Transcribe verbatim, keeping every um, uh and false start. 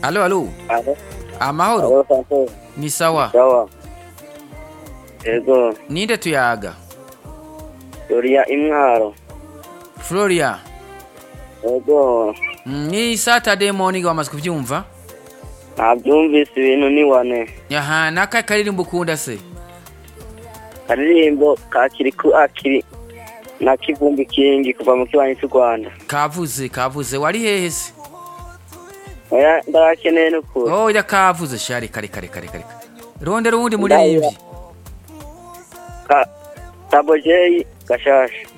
Alo, alo. Alo. Amahoro. Alo, Santos. Ni sawa. Sawa. Ego. Ninde tuyaga? Gloria Imwaro. Floria. Ego. Mm, ni Saturday morning wamaze kuvyumva? Nabyumvise ibintu ni wane. Yaha, naka karirimbo ukunda se? Karirimbo kakiri ku akiri na kivumbi kingi kuva mu kibanyi cy'u Rwanda. Kavuze, kavuze. Wari hehe se? Oya ndakeneye no ku. Oh, ya kavuze shari kare kare kare kare. Rondera uwundi muririmbyi. Ka Tabojei Gashasha.